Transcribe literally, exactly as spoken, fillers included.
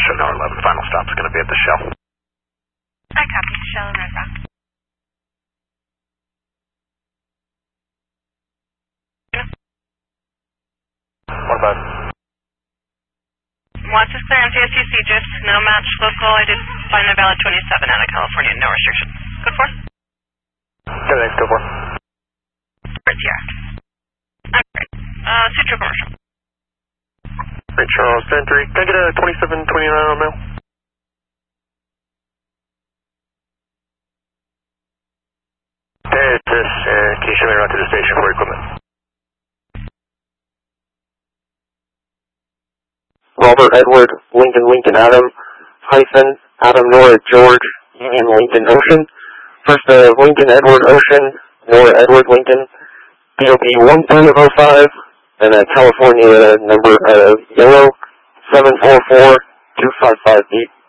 Ocean, Nora eleven, final stop is going to be at the Shell. I copy, Shell and Red Rock. What about? Watch is clear on C S T C, just no match local. I did find a valid twenty-seven out of California, no restriction. Good for? Okay, thanks, go for. Right here. I'm great. Uh, Sutro commercial. Great, Charles, ten three. Can I get a twenty-seven twenty-nine on mail? Okay, it's this, uh, can you show me around to the station for equipment? Robert, Edward, Lincoln, Lincoln, Adam, hyphen, Adam, Nora, George, Union, Lincoln, Ocean. First of uh, Lincoln, Edward, Ocean, Nora, Edward, Lincoln, P O B one three zero five, and a California number, uh, yellow, seven four four two five five eight.